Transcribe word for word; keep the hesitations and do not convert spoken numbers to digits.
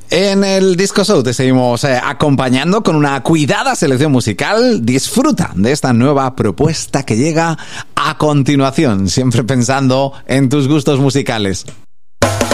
En el Disco Show te seguimos eh, acompañando con una cuidada selección musical. Disfruta de esta nueva propuesta que llega a continuación, siempre pensando en tus gustos musicales.